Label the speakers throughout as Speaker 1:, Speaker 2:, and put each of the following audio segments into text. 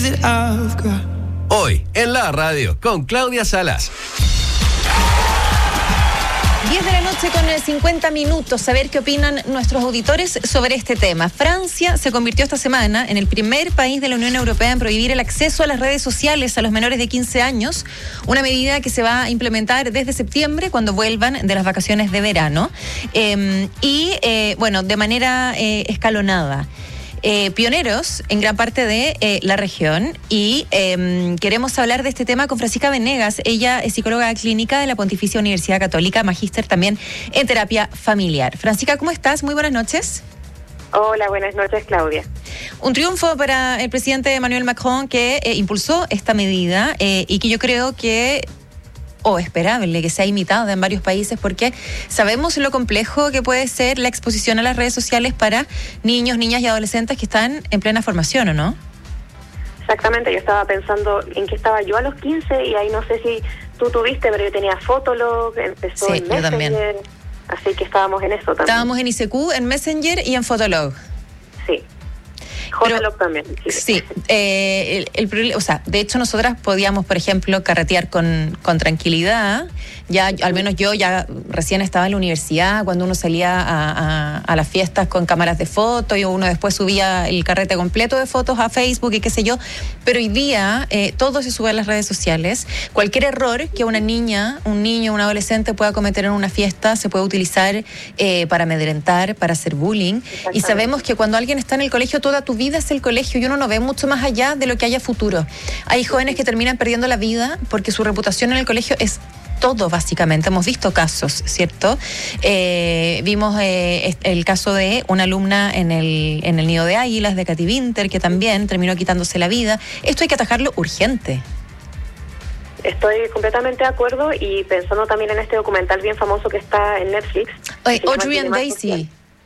Speaker 1: Hoy en la radio con Claudia Salas.
Speaker 2: 10 de la noche con 50 minutos, saber qué opinan nuestros auditores sobre este tema. Francia se convirtió esta semana en el primer país de la Unión Europea en prohibir el acceso a las redes sociales a los menores de 15 años, una medida que se va a implementar desde septiembre cuando vuelvan de las vacaciones de verano bueno, de manera escalonada. Pioneros en gran parte de la región y queremos hablar de este tema con Francisca Venegas. Ella es psicóloga clínica de la Pontificia Universidad Católica, magíster también en terapia familiar. Francisca, ¿cómo estás? Muy buenas noches.
Speaker 3: Hola, buenas noches, Claudia.
Speaker 2: Un triunfo para el presidente Emmanuel Macron que impulsó esta medida y que yo creo que esperable que sea imitada en varios países, porque sabemos lo complejo que puede ser la exposición a las redes sociales para niños, niñas y adolescentes que están en plena formación, ¿o no?
Speaker 3: Exactamente, yo estaba pensando en que estaba yo a los 15 y ahí no sé si tú tuviste, pero yo tenía Fotolog, empezó en Messenger, también. Así que estábamos en eso también. Estábamos
Speaker 2: en ICQ, en Messenger y en Fotolog.
Speaker 3: Sí. Fotolog también.
Speaker 2: Sí, de hecho nosotras podíamos, por ejemplo, carretear con tranquilidad. Ya, al menos yo ya recién estaba en la universidad, cuando uno salía a las fiestas con cámaras de fotos y uno después subía el carrete completo de fotos a Facebook y qué sé yo. Pero hoy día todo se sube a las redes sociales. Cualquier error que una niña, un niño, un adolescente pueda cometer en una fiesta se puede utilizar para amedrentar, para hacer bullying. Y sabemos que cuando alguien está en el colegio, toda tu vida es el colegio y uno no ve mucho más allá de lo que haya futuro. Hay jóvenes que terminan perdiendo la vida porque su reputación en el colegio es todo, básicamente. Hemos visto casos, ¿cierto? Vimos el caso de una alumna en el Nido de Águilas de Katy Winter, que también terminó quitándose la vida. Esto hay que atajarlo urgente.
Speaker 3: Estoy completamente de acuerdo y pensando también en este documental bien famoso que está en Netflix.
Speaker 2: Audrey and Daisy.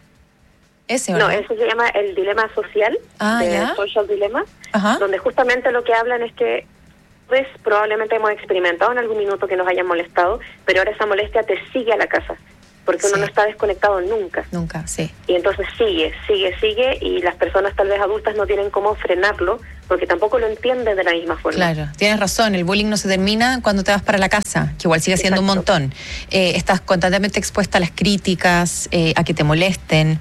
Speaker 3: No, eso se llama El Dilema Social, Social Dilemma, donde justamente lo que hablan es que pues probablemente hemos experimentado en algún minuto que nos hayan molestado, pero ahora esa molestia te sigue a la casa, porque uno no está desconectado nunca.
Speaker 2: Nunca, sí.
Speaker 3: Y entonces sigue, y las personas tal vez adultas no tienen cómo frenarlo, porque tampoco lo entienden de la misma forma.
Speaker 2: Claro, tienes razón, el bullying no se termina cuando te vas para la casa, que igual sigue siendo un montón. Estás constantemente expuesta a las críticas, a que te molesten.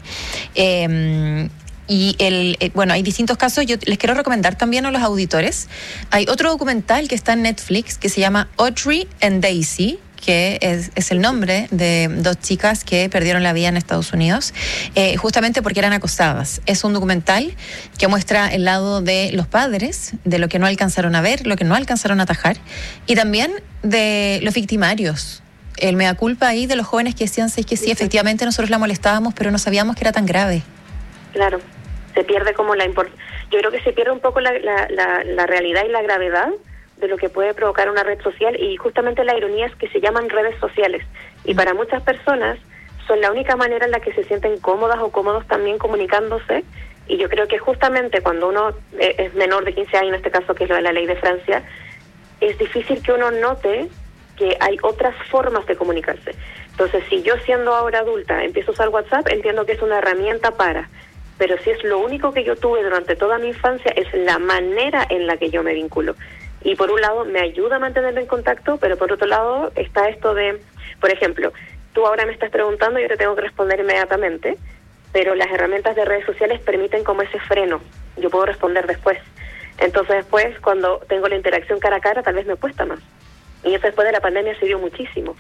Speaker 2: Y hay distintos casos. Yo les quiero recomendar también a los auditores. Hay otro documental que está en Netflix que se llama Audrey and Daisy, que es el nombre de dos chicas que perdieron la vida en Estados Unidos, justamente porque eran acosadas. Es un documental que muestra el lado de los padres, de lo que no alcanzaron a ver, lo que no alcanzaron a atajar, y también de los victimarios. El mea culpa ahí de los jóvenes que decían que sí, efectivamente nosotros la molestábamos, pero no sabíamos que era tan grave.
Speaker 3: Claro, se pierde como yo creo que se pierde un poco la realidad y la gravedad de lo que puede provocar una red social, y justamente la ironía es que se llaman redes sociales y para muchas personas son la única manera en la que se sienten cómodas o cómodos también comunicándose, y yo creo que justamente cuando uno es menor de 15 años, en este caso que es lo de la ley de Francia, es difícil que uno note que hay otras formas de comunicarse. Entonces, si yo siendo ahora adulta empiezo a usar WhatsApp, entiendo que es una herramienta pero si es lo único que yo tuve durante toda mi infancia, es la manera en la que yo me vinculo. Y por un lado me ayuda a mantenerme en contacto, pero por otro lado está esto de, por ejemplo, tú ahora me estás preguntando y yo te tengo que responder inmediatamente, pero las herramientas de redes sociales permiten como ese freno, yo puedo responder después. Entonces después, cuando tengo la interacción cara a cara, tal vez me cuesta más. Y eso después de la pandemia se dio muchísimo.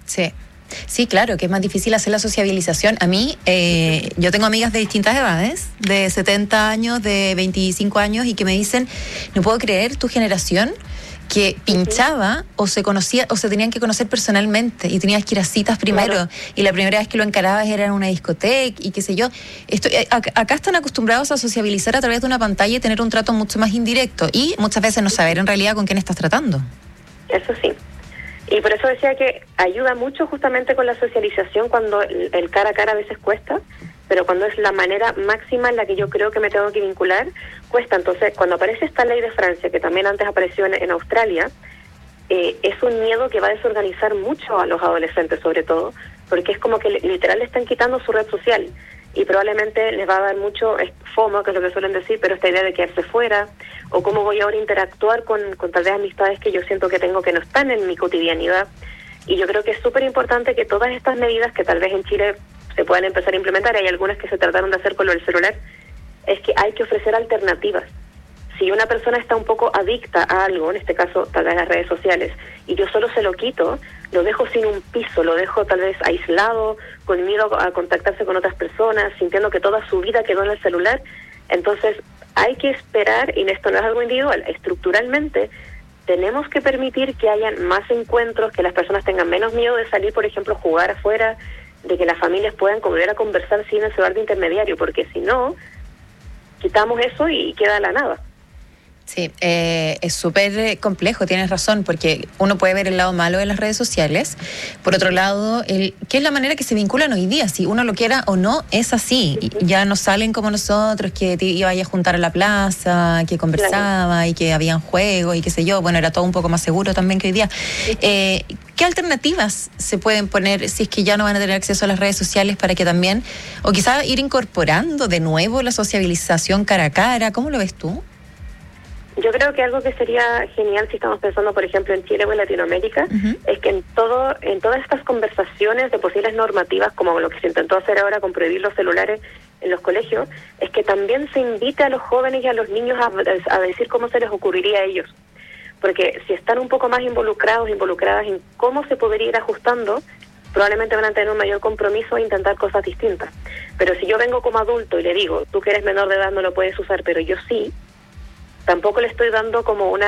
Speaker 2: Sí, claro, que es más difícil hacer la sociabilización. A mí, yo tengo amigas de distintas edades, de 70 años, de 25 años, y que me dicen, no puedo creer tu generación que pinchaba o se conocía o se tenían que conocer personalmente y tenías que ir a citas primero, y la primera vez que lo encarabas era en una discoteca y qué sé yo. Acá están acostumbrados a sociabilizar a través de una pantalla y tener un trato mucho más indirecto y muchas veces no saber en realidad con quién estás tratando.
Speaker 3: Eso sí. Y por eso decía que ayuda mucho justamente con la socialización cuando el cara a cara a veces cuesta, pero cuando es la manera máxima en la que yo creo que me tengo que vincular, cuesta. Entonces, cuando aparece esta ley de Francia, que también antes apareció en Australia, es un miedo que va a desorganizar mucho a los adolescentes, sobre todo, porque es como que literal le están quitando su red social. y probablemente les va a dar mucho FOMO, que es lo que suelen decir, pero esta idea de quedarse fuera, o cómo voy ahora a interactuar con tal vez amistades que yo siento que tengo que no están en mi cotidianidad. Y yo creo que es súper importante que todas estas medidas que tal vez en Chile se puedan empezar a implementar, hay algunas que se trataron de hacer con lo del celular, es que hay que ofrecer alternativas. Si una persona está un poco adicta a algo, en este caso tal vez las redes sociales, y yo solo se lo quito, lo dejo sin un piso, lo dejo tal vez aislado, con miedo a contactarse con otras personas, sintiendo que toda su vida quedó en el celular, entonces hay que esperar, y esto no es algo individual, estructuralmente tenemos que permitir que hayan más encuentros, que las personas tengan menos miedo de salir, por ejemplo, a jugar afuera, de que las familias puedan volver a conversar sin el celular de intermediario, porque si no, quitamos eso y queda la nada.
Speaker 2: Sí, es súper complejo, tienes razón, porque uno puede ver el lado malo de las redes sociales. Por otro lado, ¿qué es la manera que se vinculan hoy día? Si uno lo quiera o no, es así. Ya no salen como nosotros, que te iba a juntar a la plaza, que conversaba y que habían juegos y qué sé yo. Bueno, era todo un poco más seguro también que hoy día. ¿Qué alternativas se pueden poner si es que ya no van a tener acceso a las redes sociales para que también, o quizá ir incorporando de nuevo la sociabilización cara a cara? ¿Cómo lo ves tú?
Speaker 3: Yo creo que algo que sería genial si estamos pensando, por ejemplo, en Chile o en Latinoamérica, es que en todas estas conversaciones de posibles normativas, como lo que se intentó hacer ahora con prohibir los celulares en los colegios, es que también se invite a los jóvenes y a los niños a decir cómo se les ocurriría a ellos. Porque si están un poco más involucradas en cómo se podría ir ajustando, probablemente van a tener un mayor compromiso e intentar cosas distintas. Pero si yo vengo como adulto y le digo, tú que eres menor de edad no lo puedes usar, pero yo sí, tampoco le estoy dando como un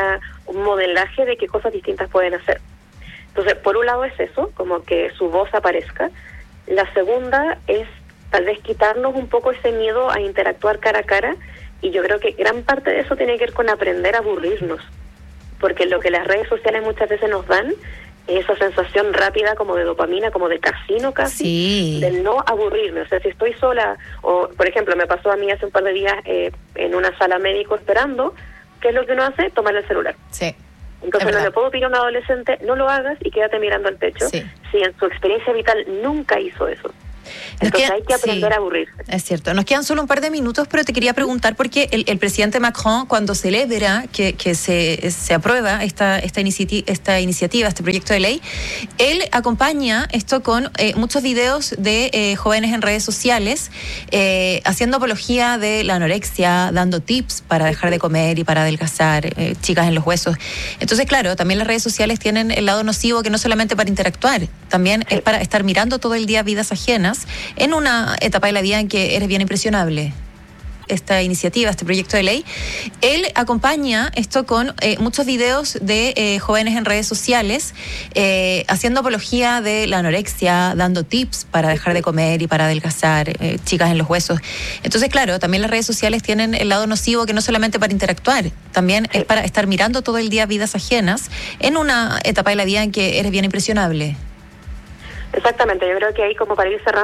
Speaker 3: modelaje de qué cosas distintas pueden hacer. Entonces, por un lado es eso, como que su voz aparezca. La segunda es tal vez quitarnos un poco ese miedo a interactuar cara a cara, y yo creo que gran parte de eso tiene que ver con aprender a aburrirnos, porque lo que las redes sociales muchas veces nos dan es esa sensación rápida como de dopamina, como de casino casi,
Speaker 2: sí,
Speaker 3: de no aburrirme. O sea, si estoy sola, o por ejemplo me pasó a mí hace un par de días en una sala médico esperando, ¿qué es lo que uno hace? Tomar el celular.
Speaker 2: Sí.
Speaker 3: Entonces no le puedo pedir a un adolescente, no lo hagas y quédate mirando al techo,
Speaker 2: sí,
Speaker 3: si en su experiencia vital nunca hizo eso. Entonces hay que aprender a aburrirse.
Speaker 2: Es cierto. Nos quedan solo un par de minutos, pero te quería preguntar porque el presidente Macron, cuando celebra que se aprueba esta iniciativa, este proyecto de ley, él acompaña esto con muchos videos de jóvenes en redes sociales haciendo apología de la anorexia, dando tips para dejar de comer y para adelgazar, chicas en los huesos. Entonces, claro, también las redes sociales tienen el lado nocivo, que no solamente para interactuar, también es para estar mirando todo el día vidas ajenas, en una etapa de la vida en que eres bien impresionable. Esta iniciativa, este proyecto de ley, él acompaña esto con muchos videos de jóvenes en redes sociales haciendo apología de la anorexia, dando tips para dejar de comer y para adelgazar, chicas en los huesos. Entonces, claro, también las redes sociales tienen el lado nocivo, que no solamente para interactuar, también es para estar mirando todo el día vidas ajenas, en una etapa de la vida en que eres bien impresionable.
Speaker 3: Exactamente, yo creo que ahí, como para ir cerrando